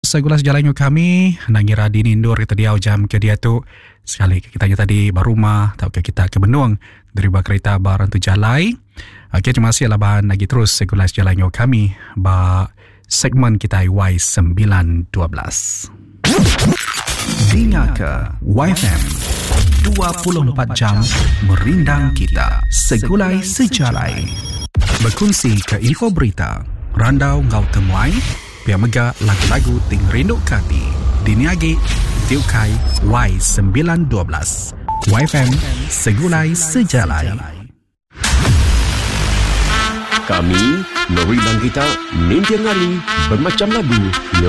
Segulas jalannya kami nangira dinindur kita dia jam ke dia tu sekali kita tadi barumah atau ke kita ke Benung dari kereta barang tu jalai. Okey, terima kasih lah bahan lagi terus segulas jalannya kami ba segmen kita Y912. Dengar YFM 24 jam merindang kita segulai sejalai. Berkongsi ke info berita randau ngau temuai Pia mega lagu-lagu ting rindu kati diniagi tiukai Y912 YFM segulai sejalai. Kami merindang kita mimpi ngali bermacam lagu